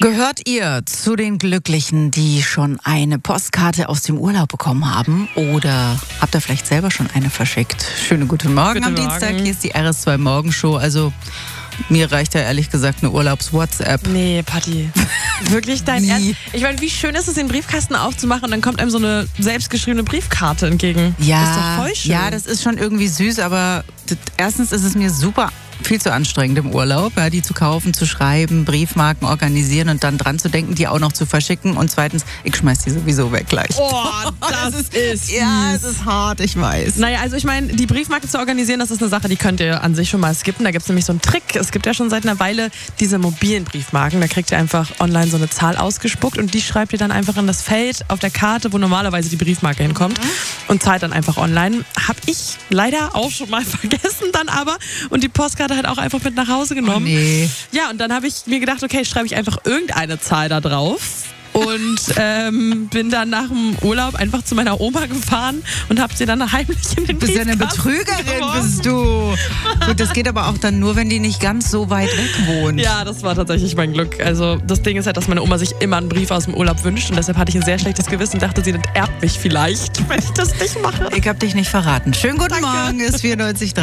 Gehört ihr zu den Glücklichen, die schon eine Postkarte aus dem Urlaub bekommen haben? Oder habt ihr vielleicht selber schon eine verschickt? Schönen guten Morgen Guten am Morgen. Dienstag. Hier ist die RS2 Morgenshow. Also mir reicht ja ehrlich gesagt eine Urlaubs-WhatsApp. Nee, Patti. Wirklich dein Nie. Ernst? Ich meine, wie schön ist es, den Briefkasten aufzumachen und dann kommt einem so eine selbstgeschriebene Briefkarte entgegen. Ja, Das ist doch voll schön. ja, das ist schon irgendwie süß, aber erstens ist es mir viel zu anstrengend im Urlaub, ja, die zu kaufen, zu schreiben, Briefmarken organisieren und dann dran zu denken, die auch noch zu verschicken. Und zweitens, ich schmeiß die sowieso weg gleich. Oh, das ist Ja, süß. es ist hart, ich weiß. Naja, also ich meine, die Briefmarke zu organisieren, das ist eine Sache, die könnt ihr an sich schon mal skippen. Da gibt es nämlich so einen Trick. Es gibt ja schon seit einer Weile diese mobilen Briefmarken. Da kriegt ihr einfach online so eine Zahl ausgespuckt und die schreibt ihr dann einfach in das Feld auf der Karte, wo normalerweise die Briefmarke hinkommt und zahlt dann einfach online. Hab ich leider auch schon mal vergessen dann aber und die Postkarte halt auch einfach mit nach Hause genommen. Oh nee. Ja, und dann habe ich mir gedacht, okay, schreibe ich einfach irgendeine Zahl da drauf. Und bin dann nach dem Urlaub einfach zu meiner Oma gefahren und habe sie dann heimlich in den Du bist ja eine Briefkasten Betrügerin, geworfen. bist du. Gut, das geht aber auch dann nur, wenn die nicht ganz so weit weg wohnt. Ja, das war tatsächlich mein Glück. Also das Ding ist halt, dass meine Oma sich immer einen Brief aus dem Urlaub wünscht und deshalb hatte ich ein sehr schlechtes Gewissen und dachte, sie enterbt mich vielleicht, wenn ich das nicht mache. Ich hab dich nicht verraten. Schönen guten Danke. Morgen, ist 94.3.